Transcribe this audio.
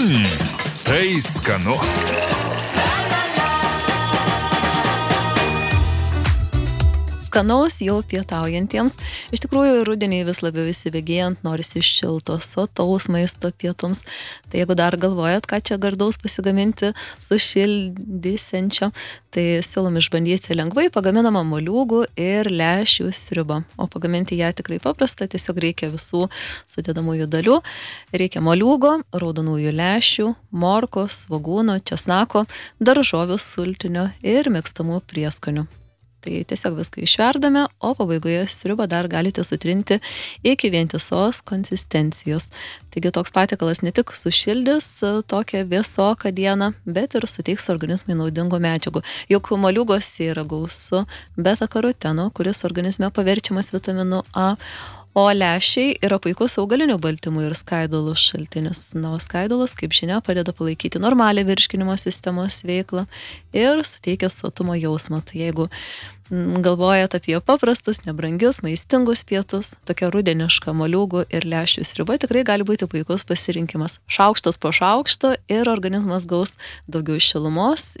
Tai skanu. Skanaus jau pietaujantiems. Iš tikrųjų, rudenį vis labiau įsibėgėjant, norisi šilto, sotaus maisto pietums. Tai jeigu dar galvojat, ką čia gardaus pasigaminti sušildysiančio, tai siūlom išbandyti lengvai pagaminamą moliūgų ir lęšių sriubą. O pagaminti ją tikrai paprasta, tiesiog reikia visų sudedamųjų dalių. Reikia moliūgo, raudonųjų lęšių, morkos, svogūno, česnako, daržovių sultinio ir mėgstamų prieskonių. Tai tiesiog viską išverdame, o pabaigoje sriubą dar galite sutrinti iki vientisos konsistencijos. Taigi toks patiekalas ne tik sušildys tokią vėsoką dieną, bet ir suteiks organizmui naudingų medžiagų. Juk moliūgose yra gausu beta-karoteno, kuris organizme paverčiamas vitaminu A, o lęšiai yra puikus augalinių baltymų ir skaidulų šaltinis. Na, o skaidulos, kaip žinia, padeda palaikyti normalią virškinimo sistemos veiklą ir suteikia sotumo jausmą. Tai jeigu galvojat apie paprastus, nebrangius, maistingus pietus, tokia rudeniška moliūgų ir lęšių sriuba tikrai gali būti puikus pasirinkimas. Šaukštas po šaukšto ir organizmas gaus daugiau šilumos